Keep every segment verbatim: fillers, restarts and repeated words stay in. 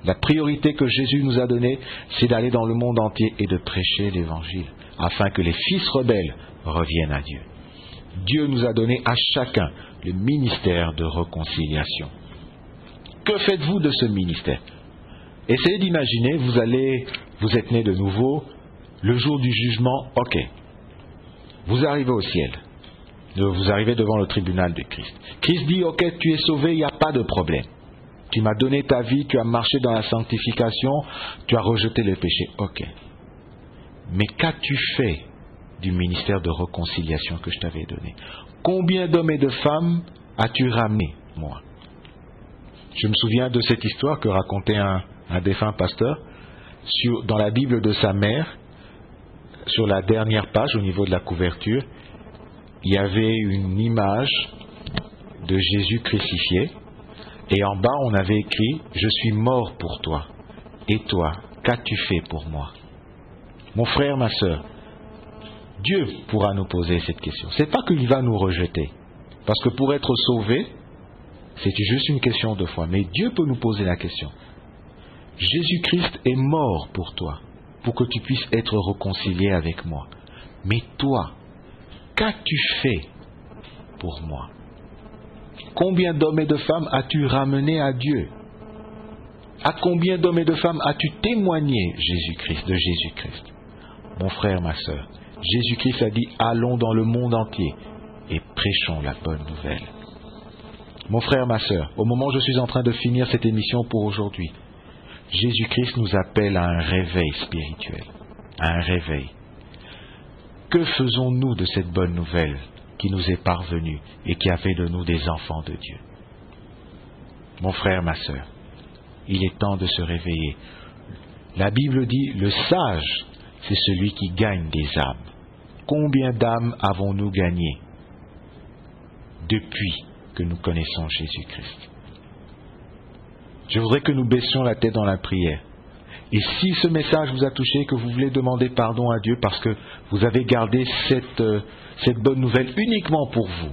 La priorité que Jésus nous a donnée, c'est d'aller dans le monde entier et de prêcher l'Évangile, afin que les fils rebelles reviennent à Dieu. Dieu nous a donné à chacun le ministère de réconciliation. Que faites-vous de ce ministère? Essayez d'imaginer, vous allez, vous êtes né de nouveau, le jour du jugement, ok. Vous arrivez au ciel. Vous arrivez devant le tribunal de Christ. Christ dit, ok, tu es sauvé, il n'y a pas de problème. Tu m'as donné ta vie, tu as marché dans la sanctification, tu as rejeté le péché, ok. Mais qu'as-tu fait du ministère de réconciliation que je t'avais donné? Combien d'hommes et de femmes as-tu ramené, moi? Je me souviens de cette histoire que racontait un, un défunt pasteur sur, dans la Bible de sa mère, sur la dernière page au niveau de la couverture, il y avait une image de Jésus crucifié et en bas on avait écrit « Je suis mort pour toi, et toi, qu'as-tu fait pour moi ?» Mon frère, ma sœur, Dieu pourra nous poser cette question. Ce n'est pas qu'il va nous rejeter, parce que pour être sauvé, c'est juste une question de foi, mais Dieu peut nous poser la question. Jésus-Christ est mort pour toi, pour que tu puisses être réconcilié avec moi. Mais toi, qu'as-tu fait pour moi? Combien d'hommes et de femmes as-tu ramené à Dieu? À combien d'hommes et de femmes as-tu témoigné Jésus-Christ, de Jésus-Christ? Mon frère, ma sœur, Jésus-Christ a dit, allons dans le monde entier et prêchons la bonne nouvelle. Mon frère, ma sœur, au moment où je suis en train de finir cette émission pour aujourd'hui, Jésus-Christ nous appelle à un réveil spirituel, à un réveil. Que faisons-nous de cette bonne nouvelle qui nous est parvenue et qui a fait de nous des enfants de Dieu? Mon frère, ma sœur, il est temps de se réveiller. La Bible dit, le sage, c'est celui qui gagne des âmes. Combien d'âmes avons-nous gagnées depuis que nous connaissons Jésus-Christ? Je voudrais que nous baissions la tête dans la prière. Et si ce message vous a touché, que vous voulez demander pardon à Dieu parce que vous avez gardé cette, euh, cette bonne nouvelle uniquement pour vous,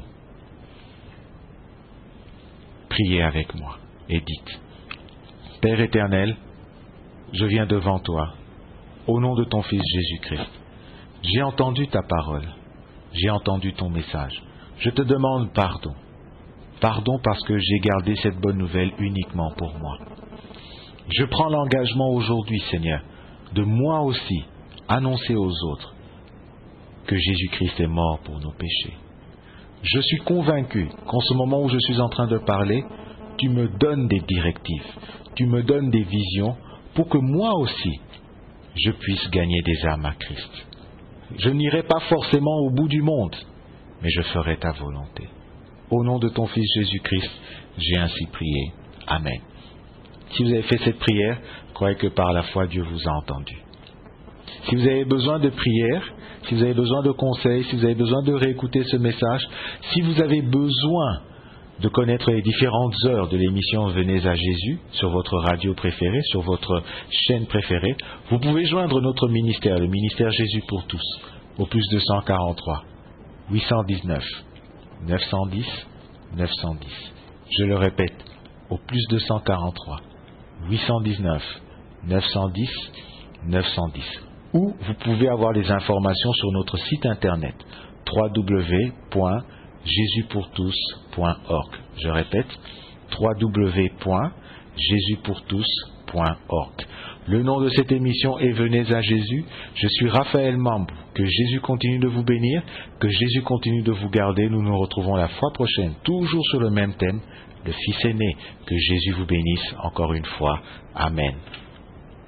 priez avec moi et dites, Père éternel, je viens devant toi, au nom de ton Fils Jésus-Christ. J'ai entendu ta parole, j'ai entendu ton message. Je te demande pardon. Pardon parce que j'ai gardé cette bonne nouvelle uniquement pour moi. Je prends l'engagement aujourd'hui, Seigneur, de moi aussi annoncer aux autres que Jésus-Christ est mort pour nos péchés. Je suis convaincu qu'en ce moment où je suis en train de parler, tu me donnes des directives, tu me donnes des visions pour que moi aussi, je puisse gagner des âmes à Christ. Je n'irai pas forcément au bout du monde, mais je ferai ta volonté. Au nom de ton Fils Jésus-Christ, j'ai ainsi prié. Amen. Si vous avez fait cette prière, croyez que par la foi, Dieu vous a entendu. Si vous avez besoin de prière, si vous avez besoin de conseils, si vous avez besoin de réécouter ce message, si vous avez besoin de connaître les différentes heures de l'émission Venez à Jésus sur votre radio préférée, sur votre chaîne préférée, vous pouvez joindre notre ministère, le ministère Jésus pour tous, au plus deux cent quarante-trois, huit cent dix-neuf, neuf cent dix, neuf cent dix. Je le répète, au plus deux cent quarante-trois, huit cent dix-neuf, neuf cent dix, neuf cent dix. Ou vous pouvez avoir les informations sur notre site internet w w w point jésus pour tous point org. Je répète, w w w point jésus pour tous point org. Le nom de cette émission est Venez à Jésus. Je suis Raphaël Mambou. Que Jésus continue de vous bénir, que Jésus continue de vous garder. Nous nous retrouvons la fois prochaine, toujours sur le même thème, le Fils aîné. Que Jésus vous bénisse encore une fois. Amen.